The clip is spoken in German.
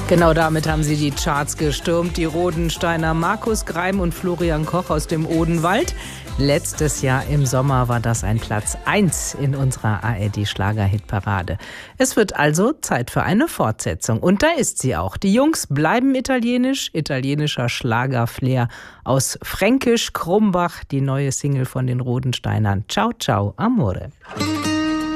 Genau damit haben sie die Charts gestürmt. Die Rodensteiner Markus Greim und Florian Koch aus dem Odenwald. Letztes Jahr im Sommer war das ein Platz 1 in unserer ARD-Schlager-Hitparade. Es wird also Zeit für eine Fortsetzung. Und da ist sie auch. Die Jungs bleiben italienisch, italienischer Schlagerflair aus Fränkisch Krumbach, die neue Single von den Rodensteinern. Ciao, ciao, amore.